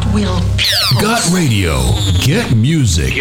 will. Got Radio. Get music.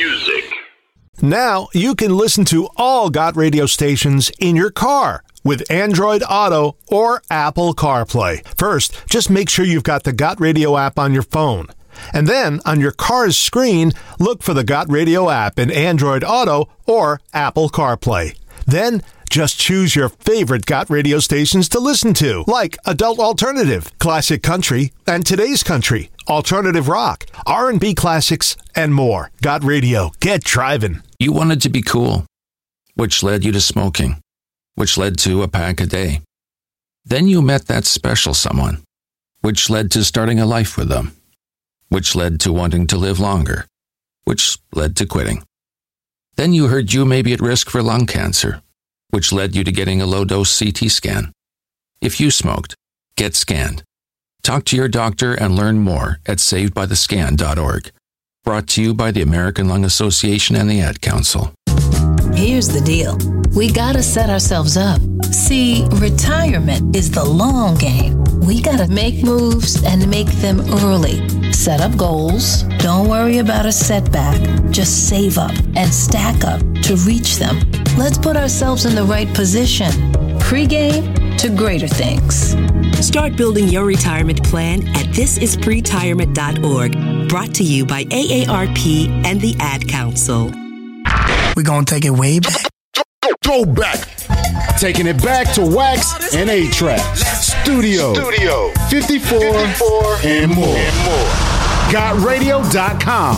Now you can listen to all Got Radio stations in your car with Android Auto or Apple CarPlay. First, just make sure you've got the Got Radio app on your phone. And then, on your car's screen, look for the Got Radio app in Android Auto or Apple CarPlay. Then, just choose your favorite Got Radio stations to listen to, like Adult Alternative, Classic Country, and Today's Country, Alternative Rock, R&B Classics, and more. Got Radio. Get driving. You wanted to be cool, which led you to smoking, which led to a pack a day. Then you met that special someone, which led to starting a life with them, which led to wanting to live longer, which led to quitting. Then you heard you may be at risk for lung cancer, which led you to getting a low-dose CT scan. If you smoked, get scanned. Talk to your doctor and learn more at savedbythescan.org. Brought to you by the American Lung Association and the Ad Council. Here's the deal. We gotta set ourselves up. See, retirement is the long game. We gotta make moves and make them early. Set up goals. Don't worry about a setback. Just save up and stack up to reach them. Let's put ourselves in the right position. Pre-game to greater things. Start building your retirement plan at thisispretirement.org. Brought to you by AARP and the Ad Council. We're going to take it way back. Go back. Taking it back to Wax and A-Track. Studio 54 and more. GotRadio.com.